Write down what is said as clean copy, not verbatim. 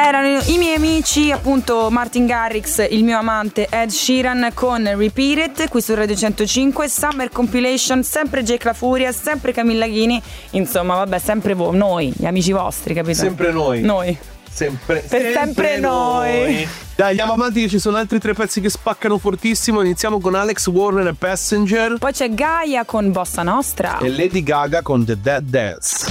erano i miei amici, appunto Martin Garrix, il mio amante Ed Sheeran con Repeat It, qui su Radio 105, Summer Compilation, sempre Jake La Furia, sempre Camilla Ghini, insomma vabbè, sempre voi, noi, gli amici vostri, capito? Sempre noi. Noi. Sempre noi. Dai, andiamo avanti che ci sono altri 3 pezzi che spaccano fortissimo. Iniziamo con Alex Warner e Passenger. Poi c'è Gaia con Bossa Nostra. E Lady Gaga con The Dead Dance.